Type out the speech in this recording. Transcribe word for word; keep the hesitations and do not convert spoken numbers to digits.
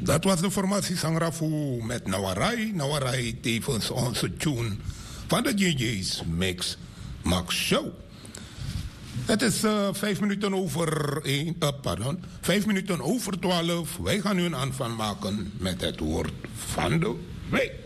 Dat was de formatie Sangrafu met Nawarai. Nawarai tevens onze tune van de J J's Mix Max Show. Het is uh, vijf minuten over één, uh, pardon, vijf minuten over twaalf. Wij gaan nu een aanvang maken met het woord van de week.